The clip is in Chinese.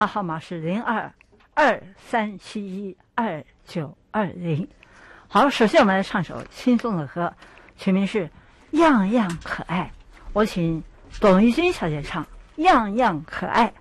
号码是0223712920。好，首先我们来唱首轻松的歌，曲名是《样样可爱》。我请董玉君小姐唱《样样可爱》。